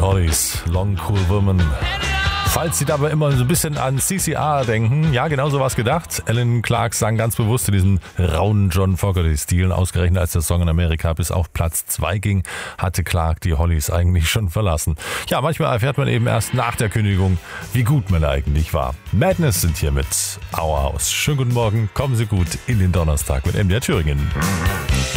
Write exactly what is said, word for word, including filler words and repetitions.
Hollies, Long Cool Woman. Falls Sie dabei immer so ein bisschen an C C R denken, ja, genau so was gedacht. Alan Clark sang ganz bewusst in diesen rauen John Fogerty-Stil. Ausgerechnet als der Song in Amerika bis auf Platz zwei ging, hatte Clark die Hollies eigentlich schon verlassen. Ja, manchmal erfährt man eben erst nach der Kündigung, wie gut man eigentlich war. Madness sind hier mit Our House. Schönen guten Morgen, kommen Sie gut in den Donnerstag mit M D R Thüringen.